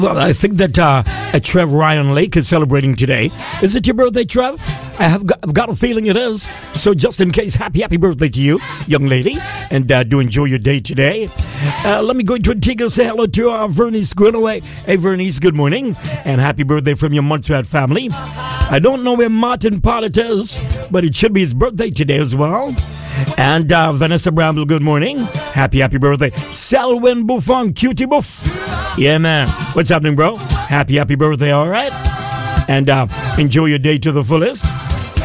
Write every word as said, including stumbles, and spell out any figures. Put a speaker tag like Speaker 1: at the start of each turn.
Speaker 1: Well, I think that uh, uh, Trev Ryan Lake is celebrating today. Is it your birthday, Trev? I have got, I've got a feeling it is. So just in case, happy, happy birthday to you, young lady. And uh, do enjoy your day today. Uh, let me go into Antigua, say hello to uh, Vernice Greenaway. Hey, Vernice, good morning. And happy birthday from your Montserrat family. I don't know where Martin Pollitt is, but it should be his birthday today as well. And uh, Vanessa Bramble, good morning. Happy, happy birthday. Selwyn Buffon, cutie buff. Yeah, man. What's happening, bro? Happy, happy birthday, all right? And uh, enjoy your day to the fullest.